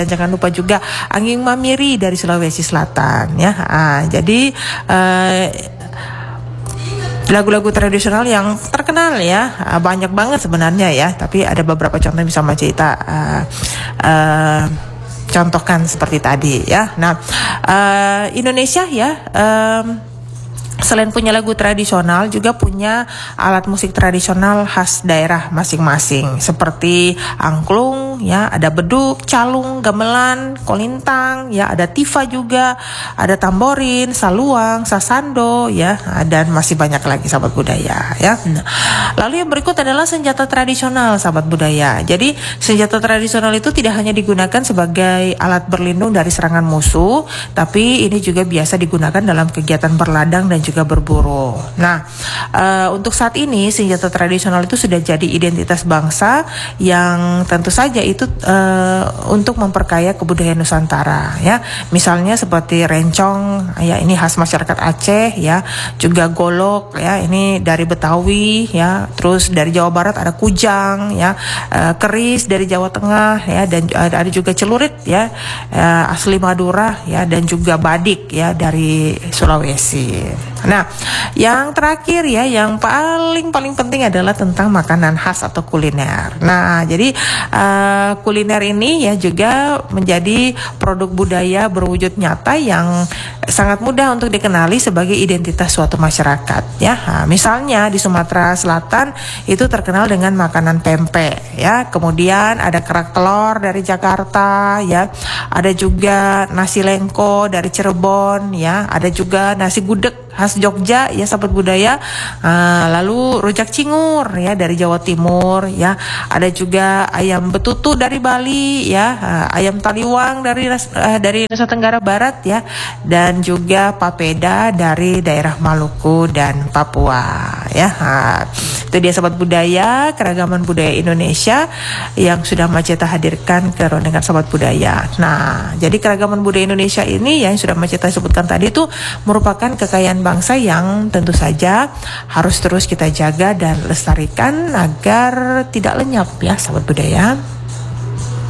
Dan jangan lupa juga Anging Mamiri dari Sulawesi Selatan ya. Jadi lagu-lagu tradisional yang terkenal ya, banyak banget sebenarnya ya. Tapi ada beberapa contoh yang bisa Mbak Cita contohkan seperti tadi ya. Nah, Indonesia ya, selain punya lagu tradisional juga punya alat musik tradisional khas daerah masing-masing seperti angklung ya, ada beduk, calung, gamelan, kolintang ya, ada tifa juga, ada tamborin, saluang, sasando ya, dan masih banyak lagi sahabat budaya ya. Lalu yang berikut adalah senjata tradisional sahabat budaya. Jadi senjata tradisional itu tidak hanya digunakan sebagai alat berlindung dari serangan musuh, tapi ini juga biasa digunakan dalam kegiatan berladang dan juga berburu. Nah, untuk saat ini senjata tradisional itu sudah jadi identitas bangsa yang tentu saja itu untuk memperkaya kebudayaan Nusantara ya. Misalnya seperti rencong ya, ini khas masyarakat Aceh ya, juga golok ya, ini dari Betawi ya, terus dari Jawa Barat ada kujang ya, keris dari Jawa Tengah ya, dan ada juga celurit ya, asli Madura ya, dan juga badik ya dari Sulawesi. Nah, yang terakhir ya, yang paling penting adalah tentang makanan khas atau kuliner. Nah, jadi kuliner ini ya juga menjadi produk budaya berwujud nyata yang sangat mudah untuk dikenali sebagai identitas suatu masyarakat ya. Nah, misalnya di Sumatera Selatan itu terkenal dengan makanan pempek ya. Kemudian ada kerak telur dari Jakarta ya. Ada juga nasi lengko dari Cirebon ya. Ada juga nasi gudeg khas Jogja ya sahabat budaya. Lalu rujak cingur ya dari Jawa Timur ya. Ada juga ayam betutu dari Bali ya, ayam taliwang dari Nusa Tenggara Barat ya, dan juga papeda dari daerah Maluku dan Papua ya. Itu dia sahabat budaya, keragaman budaya Indonesia yang sudah Mbak Cita hadirkan ke Rondengan Sahabat Budaya. Nah, jadi keragaman budaya Indonesia ini yang sudah Mbak Cita sebutkan tadi itu merupakan kekayaan bangsa yang tentu saja harus terus kita jaga dan lestarikan agar tidak lenyap ya sahabat budaya.